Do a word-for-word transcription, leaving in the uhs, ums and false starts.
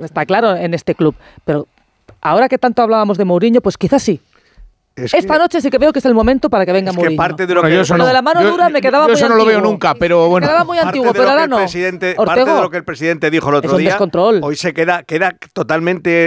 está claro en este club. Pero ahora que tanto hablábamos de Mourinho, pues quizás sí. Es Esta que, noche sí que veo que es el momento para que venga es Mourinho. que parte de lo Bueno, que yo eso Lo no. de la mano Yo- dura me quedaba yo muy eso no antiguo. lo veo nunca, pero bueno. Me quedaba muy parte antiguo, de pero lo que ahora el no. presidente, parte Ortego. de lo que el presidente dijo el otro Es un día, descontrol. hoy se queda, queda totalmente